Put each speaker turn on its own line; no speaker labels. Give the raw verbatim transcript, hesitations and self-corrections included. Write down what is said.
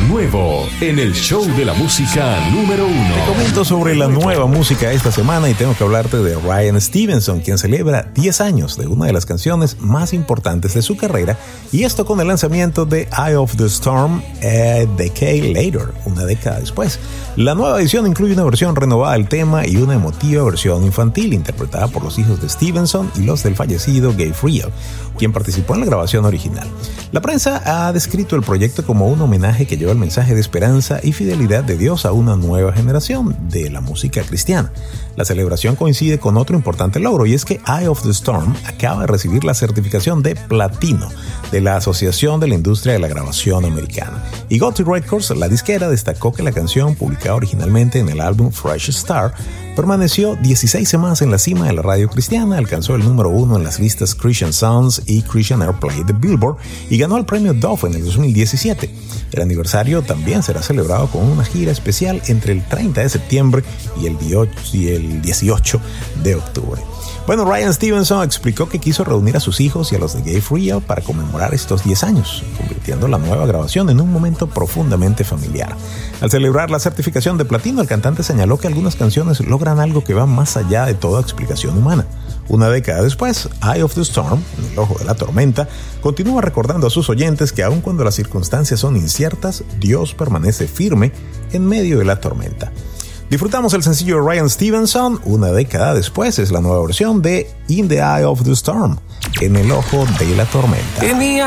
nuevo en el show de la música número uno.
Te comento sobre la nueva música esta semana y tengo que hablarte de Ryan Stevenson, quien celebra diez años de una de las canciones más importantes de su carrera, y esto con el lanzamiento de Eye of the Storm a Decade Later, una década después. La nueva edición incluye una versión renovada del tema y una emotiva versión infantil interpretada por los hijos de Stevenson y los del fallecido Gabe Friel, quien participó en la grabación original. La prensa ha descrito el proyecto como un homenaje que lleva el mensaje de esperanza y fidelidad de Dios a una nueva generación de la música cristiana. La celebración coincide con otro importante logro, y es que Eye of the Storm acaba de recibir la certificación de platino de la Asociación de la Industria de la Grabación Americana. Y Gotti Records, la disquera, destacó que la canción, publicada originalmente en el álbum Fresh Star, permaneció dieciséis semanas en la cima de la radio cristiana, alcanzó el número uno en las listas Christian Songs y Christian Airplay de Billboard y ganó el premio Dove en el dos mil diecisiete. El aniversario también será celebrado con una gira especial entre el treinta de septiembre y el dieciocho de octubre. Bueno, Ryan Stevenson explicó que quiso reunir a sus hijos y a los de Gabe Friel para conmemorar estos diez años, convirtiendo la nueva grabación en un momento profundamente familiar. Al celebrar la certificación de platino, el cantante señaló que algunas canciones logran algo que va más allá de toda explicación humana. Una década después, Eye of the Storm, en el ojo de la tormenta, continúa recordando a sus oyentes que aun cuando las circunstancias son inciertas, Dios permanece firme en medio de la tormenta. Disfrutamos el sencillo de Ryan Stevenson. Una década después es la nueva versión de In the Eye of the Storm, en el ojo de la tormenta.